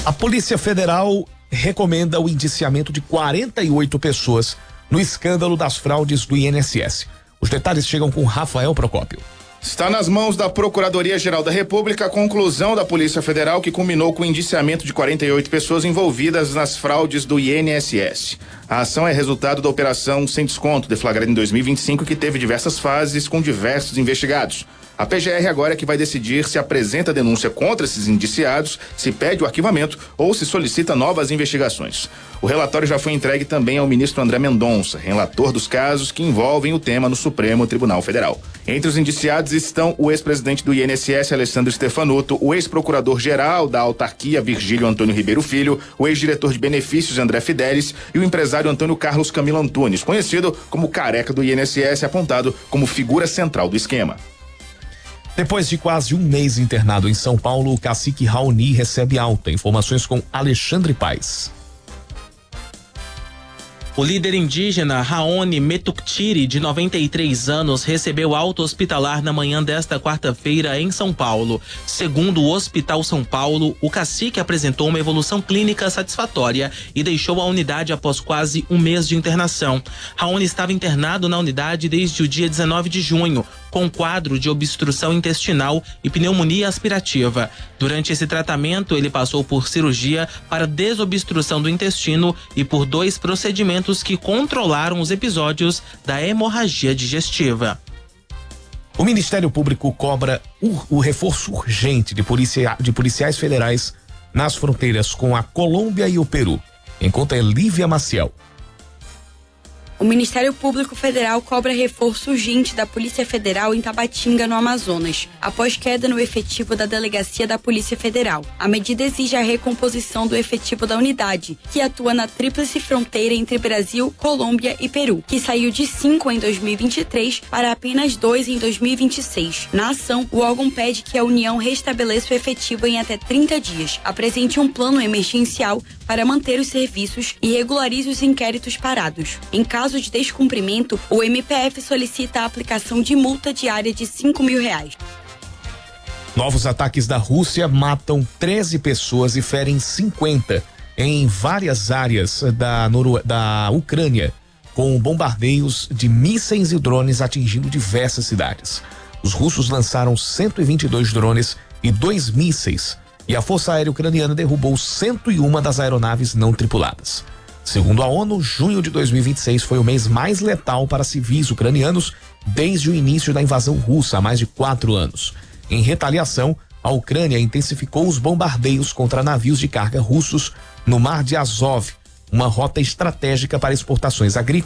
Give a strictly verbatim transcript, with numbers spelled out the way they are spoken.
A Polícia Federal recomenda o indiciamento de quarenta e oito pessoas no escândalo das fraudes do I N S S. Os detalhes chegam com Rafael Procópio. Está nas mãos da Procuradoria-Geral da República a conclusão da Polícia Federal que culminou com o indiciamento de quarenta e oito pessoas envolvidas nas fraudes do I N S S. A ação é resultado da Operação Sem Desconto, deflagrada em dois mil e vinte e cinco, que teve diversas fases com diversos investigados. A P G R agora é que vai decidir se apresenta denúncia contra esses indiciados, se pede o arquivamento ou se solicita novas investigações. O relatório já foi entregue também ao ministro André Mendonça, relator dos casos que envolvem o tema no Supremo Tribunal Federal. Entre os indiciados estão o ex-presidente do I N S S, Alessandro Stefanotto, o ex-procurador-geral da autarquia, Virgílio Antônio Ribeiro Filho, o ex-diretor de benefícios, André Fidelis, e o empresário Antônio Carlos Camilo Antunes, conhecido como Careca do I N S S, apontado como figura central do esquema. Depois de quase um mês internado em São Paulo, o cacique Raoni recebe alta. Informações com Alexandre Paes. O líder indígena Raoni Metuktiri, de noventa e três anos, recebeu alta hospitalar na manhã desta quarta-feira em São Paulo. Segundo o Hospital São Paulo, o cacique apresentou uma evolução clínica satisfatória e deixou a unidade após quase um mês de internação. Raoni estava internado na unidade desde o dia dezenove de junho, com quadro de obstrução intestinal e pneumonia aspirativa. Durante esse tratamento, ele passou por cirurgia para desobstrução do intestino e por dois procedimentos que controlaram os episódios da hemorragia digestiva. O Ministério Público cobra o, o reforço urgente de, policia, de policiais federais nas fronteiras com a Colômbia e o Peru. Em conta é Lívia Maciel. O Ministério Público Federal cobra reforço urgente da Polícia Federal em Tabatinga, no Amazonas, após queda no efetivo da Delegacia da Polícia Federal. A medida exige a recomposição do efetivo da unidade, que atua na tríplice fronteira entre Brasil, Colômbia e Peru, que saiu de cinco em dois mil e vinte e três para apenas dois em dois mil e vinte e seis. Na ação, o órgão pede que a União restabeleça o efetivo em até trinta dias, apresente um plano emergencial para manter os serviços e regularize os inquéritos parados. Em caso de descumprimento, o M P F solicita a aplicação de multa diária de cinco mil reais. Novos ataques da Rússia matam treze pessoas e ferem cinquenta em várias áreas da, Noro... da Ucrânia, com bombardeios de mísseis e drones atingindo diversas cidades. Os russos lançaram cento e vinte e dois drones e dois mísseis, e a Força Aérea Ucraniana derrubou cento e uma das aeronaves não tripuladas. Segundo a ONU, junho de dois mil e vinte e seis foi o mês mais letal para civis ucranianos desde o início da invasão russa há mais de quatro anos. Em retaliação, a Ucrânia intensificou os bombardeios contra navios de carga russos no Mar de Azov, uma rota estratégica para exportações agrícolas